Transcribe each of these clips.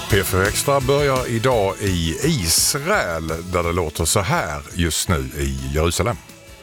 P4 Extra börjar idag i Israel där det låter så här just nu i Jerusalem.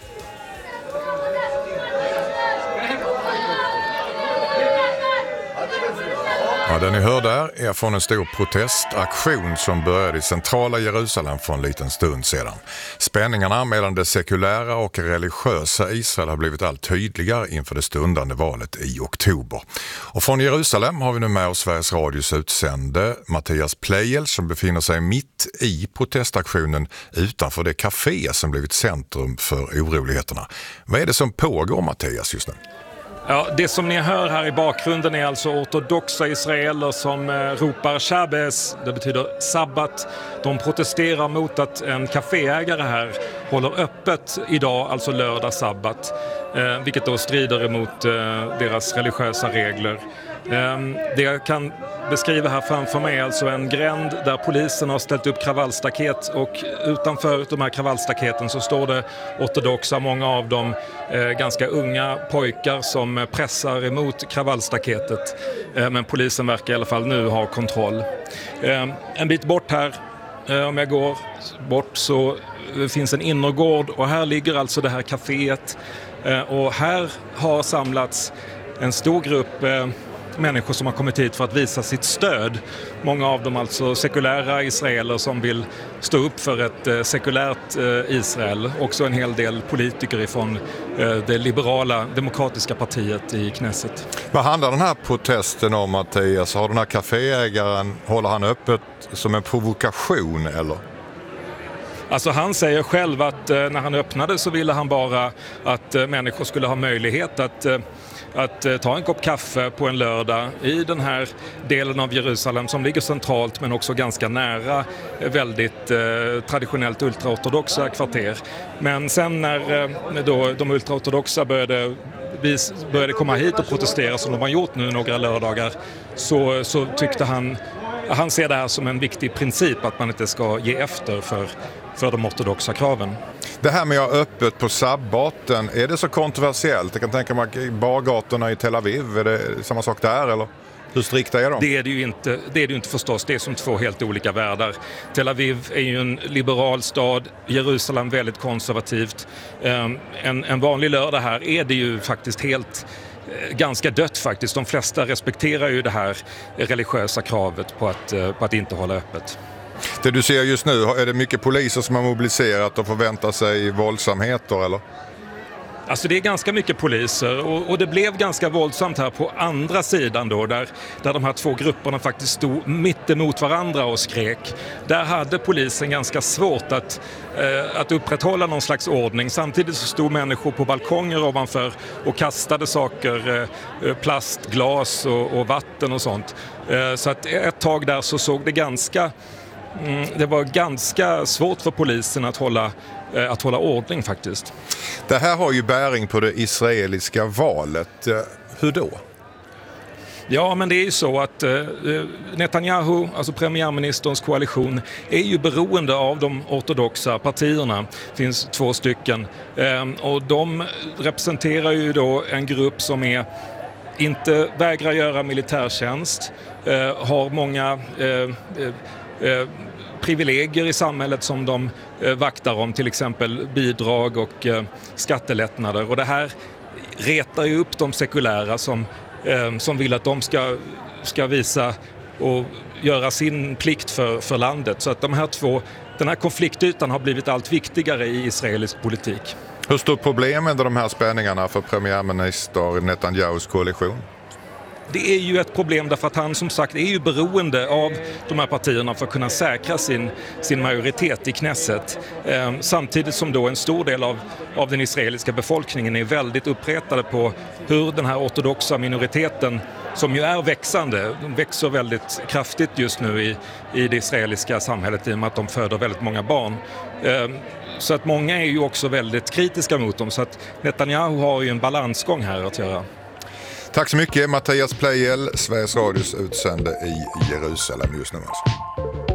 Ja, det ni hör där är från en stor protestaktion som började i centrala Jerusalem för en liten stund sedan. Spänningarna mellan det sekulära och religiösa Israel har blivit allt tydligare inför det stundande valet i oktober. Och från Jerusalem har vi nu med oss Sveriges Radios utsände Mattias Pleijel som befinner sig mitt i protestaktionen utanför det café som blivit centrum för oroligheterna. Vad är det som pågår, Mattias, just nu? Ja, det som ni hör här i bakgrunden är alltså ortodoxa israeler som ropar Shabbos, det betyder sabbat. De protesterar mot att en kaféägare här håller öppet idag, alltså lördag sabbat, vilket då strider emot deras religiösa regler. Det jag kan beskriva här framför mig är alltså en gränd där polisen har ställt upp kravallstaket, och utanför de här kravallstaketen så står det ortodoxa, många av dem ganska unga pojkar som pressar emot kravallstaketet, men polisen verkar i alla fall nu ha kontroll. En bit bort här, om jag går bort, så finns en innergård, och här ligger alltså det här kaféet, och här har samlats en stor grupp människor som har kommit hit för att visa sitt stöd. Många av dem alltså sekulära israeler som vill stå upp för ett sekulärt Israel. Också en hel del politiker ifrån det liberala demokratiska partiet i Knesset. Vad handlar den här protesten om, Mattias? Har den här kaféägaren, håller han öppet som en provokation eller? Alltså han säger själv att när han öppnade så ville han bara att människor skulle ha möjlighet att ta en kopp kaffe på en lördag i den här delen av Jerusalem som ligger centralt men också ganska nära väldigt traditionellt ultraortodoxa kvarter. Men sen när då de ultraortodoxa började komma hit och protestera som de har gjort nu några lördagar, så tyckte han ser det här som en viktig princip att man inte ska ge efter för de ortodoxa kraven. Det här med att ha öppet på sabbaten, är det så kontroversiellt? Jag kan tänka mig att bargatorna i Tel Aviv, är det samma sak där eller? Hur strikta är de? Det är det ju inte förstås. Det är som två helt olika världar. Tel Aviv är ju en liberal stad, Jerusalem väldigt konservativt. En vanlig lördag här är det ju faktiskt ganska dött faktiskt. De flesta respekterar ju det här religiösa kravet på att inte hålla öppet. Det du ser just nu, är det mycket poliser som har mobiliserat och förväntar sig våldsamheter eller? Alltså det är ganska mycket poliser, och det blev ganska våldsamt här på andra sidan då, där de här två grupperna faktiskt stod mitt emot varandra och skrek. Där hade polisen ganska svårt att upprätthålla någon slags ordning. Samtidigt så stod människor på balkonger ovanför och kastade saker, plastglas och vatten och sånt. Så att ett tag där så såg det var ganska svårt för polisen att hålla ordning faktiskt. Det här har ju bäring på det israeliska valet. Hur då? Ja, men det är ju så att Netanyahu, alltså premiärministerns koalition, är ju beroende av de ortodoxa partierna. Det finns 2 stycken. Och de representerar ju då en grupp som inte vägrar göra militärtjänst, har många privilegier i samhället som de vaktar om, till exempel bidrag och skattelättnader. Och det här retar ju upp de sekulära som vill att de ska visa och göra sin plikt för landet. Så att den här konfliktytan har blivit allt viktigare i israelisk politik. Hur står problemen med de här spänningarna för premiärminister Netanyahus koalition? Det är ju ett problem därför att han som sagt är ju beroende av de här partierna för att kunna säkra sin majoritet i Knesset. Samtidigt som då en stor del av den israeliska befolkningen är väldigt uppretade på hur den här ortodoxa minoriteten, som ju är växande, växer väldigt kraftigt just nu i det israeliska samhället i och med att de föder väldigt många barn. Så att många är ju också väldigt kritiska mot dem, så att Netanyahu har ju en balansgång här att göra. Tack så mycket, Mattias Pleijel, Sveriges Radios utsände i Jerusalem just nu alltså.